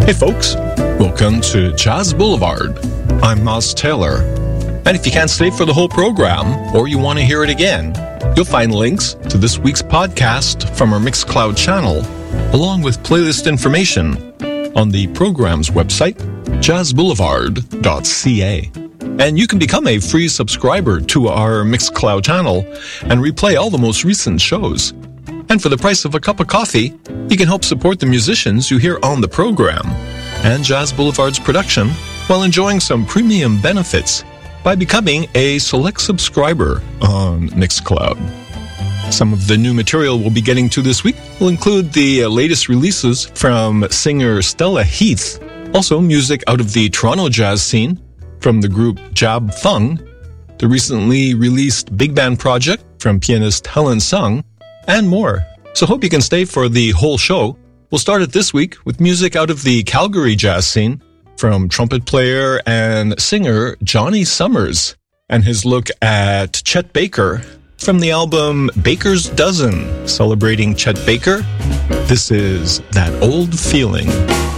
Hey folks, welcome to Jazz Boulevard. I'm Miles Taylor. And if you can't stay for the whole program, or you want to hear it again, you'll find links to this week's podcast from our Mixcloud channel, along with playlist information on the program's website, jazzboulevard.ca. And you can become a free subscriber to our Mixcloud channel and replay all the most recent shows. And for the price of a cup of coffee, you can help support the musicians you hear on the program and Jazz Boulevard's production while enjoying some premium benefits by becoming a select subscriber on Mixcloud. Some of the new material we'll be getting to this week will include the latest releases from singer Stella Heath, also music out of the Toronto jazz scene from the group Jab Fung, the recently released big band project from pianist Helen Sung, and more. So hope you can stay for the whole show. We'll start it this week with music out of the Calgary jazz scene from trumpet player and singer Johnny Summers and his look at Chet Baker from the album Baker's Dozen, celebrating Chet Baker. This is That Old Feeling.